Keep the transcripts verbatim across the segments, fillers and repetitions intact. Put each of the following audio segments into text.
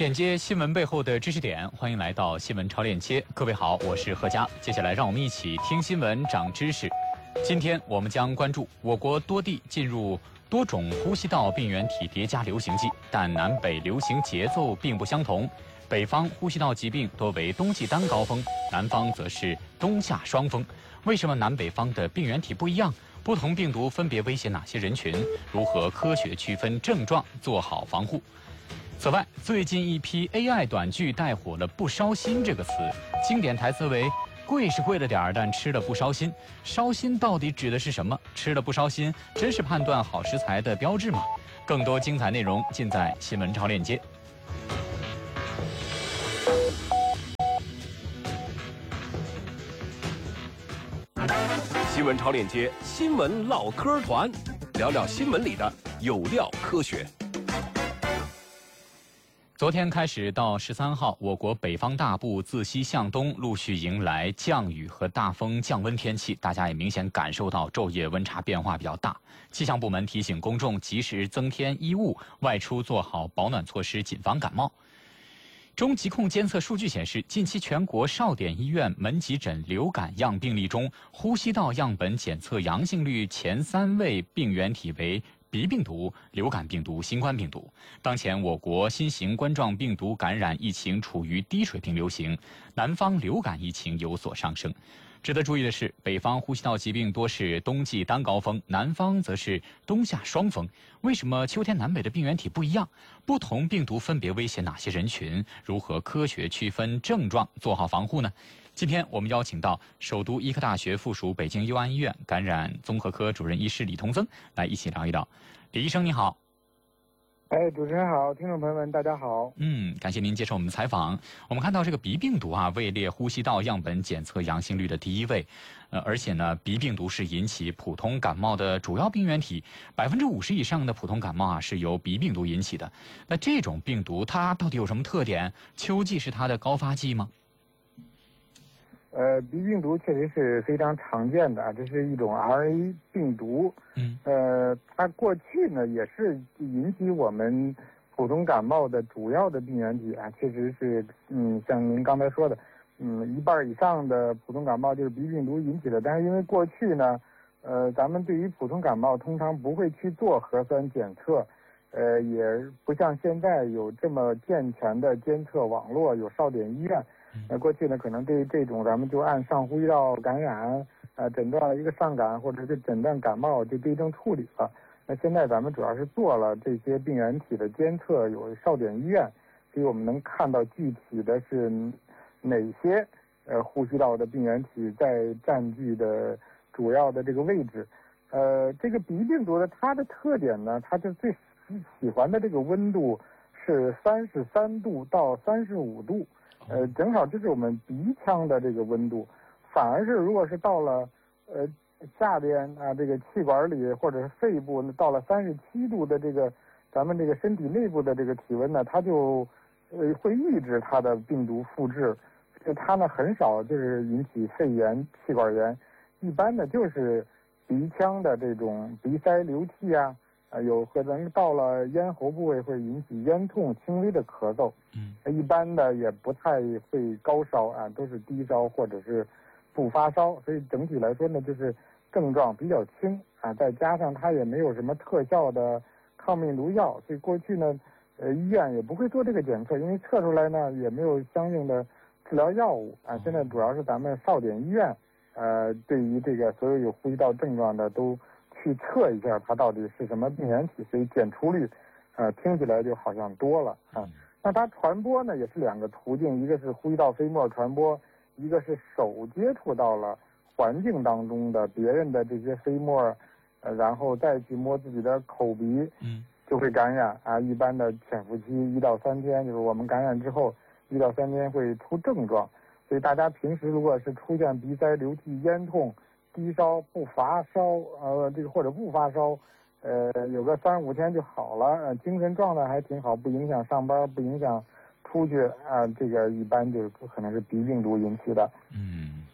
链接新闻背后的知识点，欢迎来到新闻超链接。各位好，我是贺佳。接下来让我们一起听新闻长知识。今天我们将关注我国多地进入多种呼吸道病原体叠加流行季，但南北流行节奏并不相同。北方呼吸道疾病多为冬季单高峰，南方则是冬夏双峰。为什么南北方的病原体不一样？不同病毒分别威胁哪些人群？如何科学区分症状，做好防护？此外，最近一批 A I 短剧带火了"不烧心"这个词，经典台词为"贵是贵了点儿，但吃了不烧心"。烧心到底指的是什么？吃了不烧心，真是判断好食材的标志吗？更多精彩内容尽在新闻超链接。 新闻超链接，新闻唠嗑团，聊聊新闻里的有料科学。 昨天开始到十三号，我国北方大部自西向东陆续迎来降雨和大风降温天气，大家也明显感受到昼夜温差变化比较大。气象部门提醒公众及时增添衣物，外出做好保暖措施，谨防感冒。中疾控监测数据显示，近期全国少点医院门急诊流感样病例中，呼吸道样本检测阳性率前三位病原体为鼻病毒、流感病毒、新冠病毒。当前我国新型冠状病毒感染疫情处于低水平流行，南方流感疫情有所上升。值得注意的是，北方呼吸道疾病多是冬季单高峰，南方则是冬夏双峰。为什么秋天南北的病原体不一样？不同病毒分别威胁哪些人群？如何科学区分症状，做好防护呢？今天我们邀请到首都医科大学附属北京佑安医院感染综合科主任医师李同增来一起聊一聊。李医生你好。 哎，主持人好，听众朋友们大家好。 嗯，感谢您接受我们的采访。我们看到这个鼻病毒啊，位列呼吸道样本检测阳性率的第一位，呃，而且呢，鼻病毒是引起普通感冒的主要病原体，百分之五十以上的普通感冒啊是由鼻病毒引起的。那这种病毒它到底有什么特点？秋季是它的高发季吗？ 呃，鼻病毒确实是非常常见的，这是一种 R N A 病毒。 嗯。 呃，它过去呢也是引起我们普通感冒的主要的病原体啊，确实是，嗯，像您刚才说的，嗯，一半以上的普通感冒就是鼻病毒引起的。但是因为过去呢，呃，咱们对于普通感冒通常不会去做核酸检测，呃，也不像现在有这么健全的监测网络，有少点医院。那过去呢，可能对这种咱们就按上呼吸道感染，呃，诊断了一个上感或者是诊断感冒就对症处理了。那现在咱们主要是做了这些病原体的监测，有少点医院，所以我们能看到具体的是哪些呃呼吸道的病原体在占据的主要的这个位置。呃，这个鼻病毒的它的特点呢，它就最喜欢的这个温度是三十三度到三十五度。呃，正好就是我们鼻腔的这个温度，反而是如果是到了呃下边啊这个气管里或者是肺部到了三十七度的这个咱们这个身体内部的这个体温呢，它就呃会抑制它的病毒复制，就它呢很少就是引起肺炎、气管炎，一般的就是鼻腔的这种鼻塞流涕啊。啊，有可能到了咽喉部位会引起咽痛、轻微的咳嗽， 嗯， 一般的也不太会高烧啊，都是低烧或者是不发烧，所以整体来说呢，就是症状比较轻啊，再加上它也没有什么特效的抗病毒药，所以过去呢，呃，医院也不会做这个检测，因为测出来呢也没有相应的治疗药物啊。现在主要是咱们少点医院，呃，对于这个所有有呼吸道症状的都去测一下它到底是什么病原体，所以检出率，呃，听起来就好像多了啊。那它传播呢也是两个途径，一个是呼吸道飞沫传播，一个是手接触到了环境当中的别人的这些飞沫，呃，然后再去摸自己的口鼻， 嗯， 就会感染啊。一般的潜伏期一到三天，就是我们感染之后一到三天会出症状，所以大家平时如果是出现鼻塞、流涕、咽痛、低烧不发烧，呃，这个或者不发烧，呃，有个三五天就好了，呃，精神状态还挺好，不影响上班，不影响出去啊、呃，这个一般就可能是鼻病毒引起的。 嗯，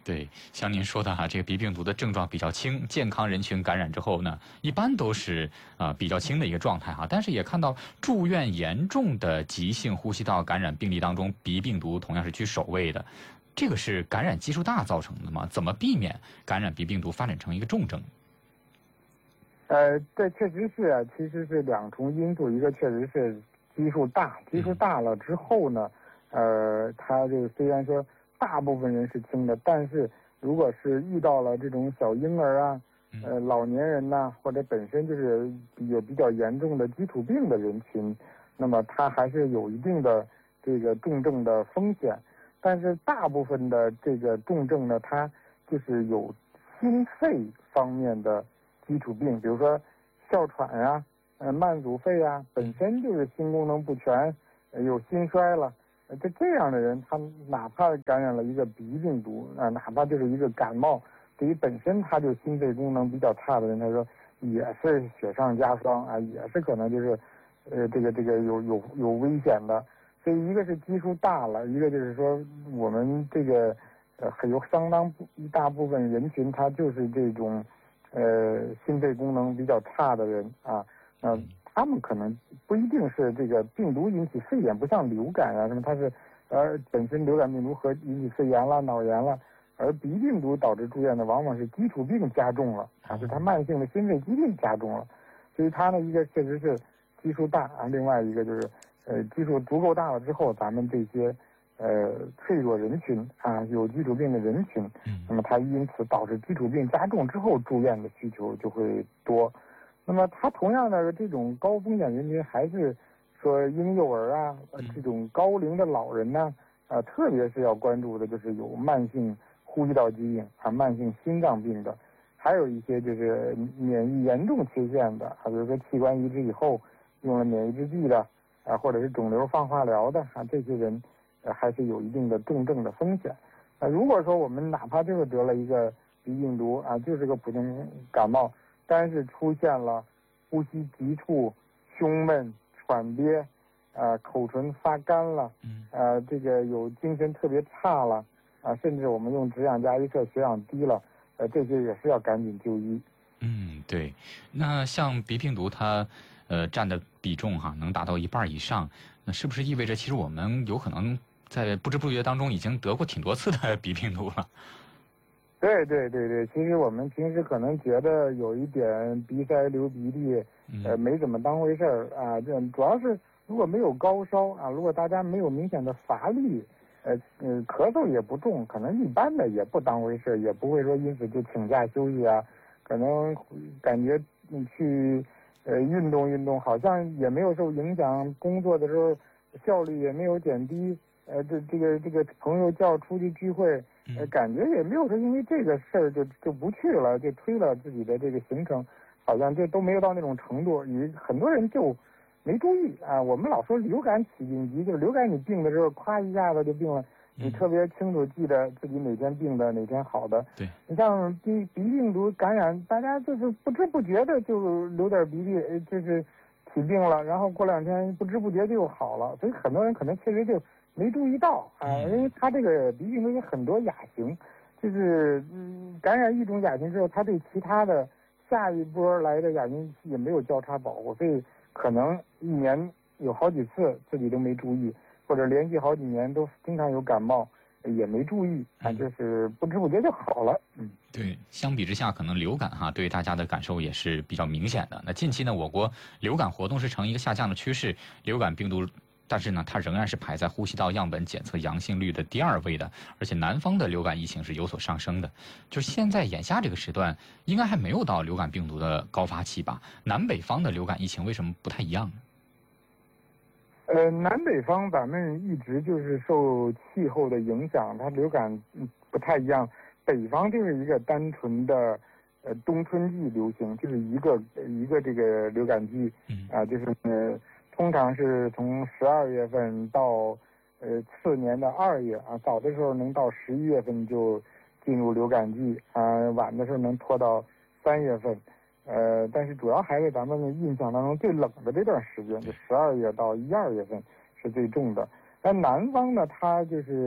对，像您说的哈、啊，这个鼻病毒的症状比较轻，健康人群感染之后呢，一般都是呃比较轻的一个状态哈、啊。但是也看到住院严重的急性呼吸道感染病例当中，鼻病毒同样是居首位的。这个是感染基数大造成的吗？怎么避免感染鼻病毒发展成一个重症？ 呃，这确实是啊，其实是两重因素，一个确实是基数大，基数大了之后呢，呃，它就虽然说大部分人是轻的，但是如果是遇到了这种小婴儿啊，呃，老年人呐、啊，或者本身就是有比较严重的基础病的人群，那么它还是有一定的这个重症的风险。但是大部分的这个重症呢，它就是有心肺方面的基础病，比如说哮喘啊、呃慢阻肺啊，本身就是心功能不全，呃、有心衰了。这这样的人，他哪怕感染了一个鼻病毒啊，哪怕就是一个感冒，对于本身他就心肺功能比较差的人，他说也是雪上加霜啊，也是可能就是呃这个这个有有有危险的。所以一个是基数大了，一个就是说我们这个呃还有相当一大部分人群，他就是这种呃心肺功能比较差的人啊，那、呃、他们可能不一定是这个病毒引起肺炎，不像流感啊什么，它是呃本身流感病毒和引起肺炎了、脑炎了，而鼻病毒导致住院的往往是基础病加重了啊，是它慢性的心肺疾病加重了，所以它呢一个确实是基数大啊，另外一个就是。呃，基数足够大了之后，咱们这些呃脆弱人群啊，有基础病的人群，那么它因此导致基础病加重之后住院的需求就会多。那么它同样的这种高风险人群，还是说婴幼儿啊，这种高龄的老人呢，啊，特别是要关注的就是有慢性呼吸道疾病啊、慢性心脏病的，还有一些就是免疫严重缺陷的啊，比如说器官移植以后用了免疫制剂的。啊，或者是肿瘤放化疗的啊，这些人，呃，还是有一定的重症的风险。啊，如果说我们哪怕就是得了一个鼻病毒啊，就是个普通感冒，但是出现了呼吸急促、胸闷、喘憋，啊，口唇发干了，呃，这个有精神特别差了，啊，甚至我们用止氧加一测血氧低了，呃，这些也是要赶紧就医。 嗯，对。那像鼻病毒它。呃，占的比重哈能达到一半以上，那是不是意味着其实我们有可能在不知不觉当中已经得过挺多次的鼻病毒了？ 对对对对，其实我们平时可能觉得有一点鼻塞流鼻涕，呃，没怎么当回事儿啊。这主要是如果没有高烧啊，如果大家没有明显的乏力，呃呃，咳嗽也不重，可能一般的也不当回事儿，也不会说因此就请假休息啊，可能感觉你去。呃，运动运动好像也没有受影响，工作的时候效率也没有减低。呃，这这个这个朋友叫出去聚会，呃，感觉也没有说因为这个事儿就就不去了，就推了自己的这个行程，好像就都没有到那种程度。与很多人就没注意啊。我们老说流感起病急，就是流感你病的时候，咵一下子就病了。你特别清楚记得自己哪天病的，哪天好的。 对， 你像鼻鼻病毒感染，大家就是不知不觉的就流点鼻涕，就是起病了，然后过两天不知不觉就又好了。所以很多人可能确实就没注意到啊，因为他这个鼻病毒有很多亚型，就是嗯感染一种亚型之后，他对其他的下一波来的亚型也没有交叉保护，所以可能一年有好几次自己都没注意。或者连续好几年都经常有感冒，也没注意啊，就是不知不觉就好了。嗯， 对，相比之下，可能流感哈对大家的感受也是比较明显的。那近期呢，我国流感活动是呈一个下降的趋势，流感病毒，但是呢，它仍然是排在呼吸道样本检测阳性率的第二位的，而且南方的流感疫情是有所上升的。就现在眼下这个时段，应该还没有到流感病毒的高发期吧？南北方的流感疫情为什么不太一样呢？ 呃，南北方咱们一直就是受气候的影响，它流感不太一样。北方就是一个单纯的呃冬春季流行，就是一个一个这个流感季啊，就是呃通常是从十二月份到呃次年的二月啊，早的时候能到十一月份就进入流感季啊，晚的时候能拖到三月份。呃，但是主要还是咱们印象当中最冷的这段时间，就十二月到一二月份是最重的。但南方呢，它就是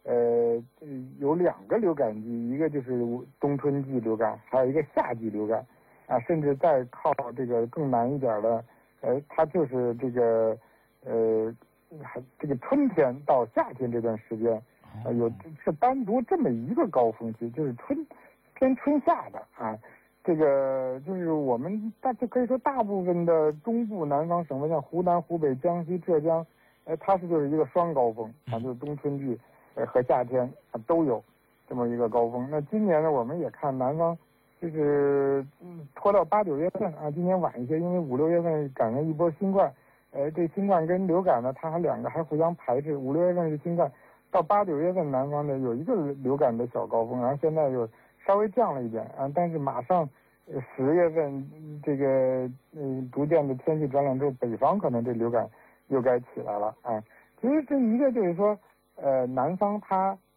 呃有两个流感季，一个就是冬春季流感，还有一个夏季流感，啊，甚至再靠这个更难一点的，呃，它就是这个呃这个春天到夏天这段时间，呃，有是单独这么一个高峰期，就是春偏春夏的啊。这个就是我们大就可以说大部分的中部南方省份，像湖南、湖北、江西、浙江，呃，它是就是一个双高峰啊，就是冬春季呃和夏天啊都有这么一个高峰。那今年呢，我们也看南方就是嗯拖到八九月份啊，今年晚一些，因为五六月份赶上一波新冠，呃，这新冠跟流感呢，它还两个还互相排斥，五六月份是新冠，到八九月份南方呢有一个流感的小高峰，然后现在又稍微降了一点啊，但是马上十月份这个嗯逐渐的天气转凉之后，北方可能这流感又该起来了啊。其实这一个就是说，呃，南方它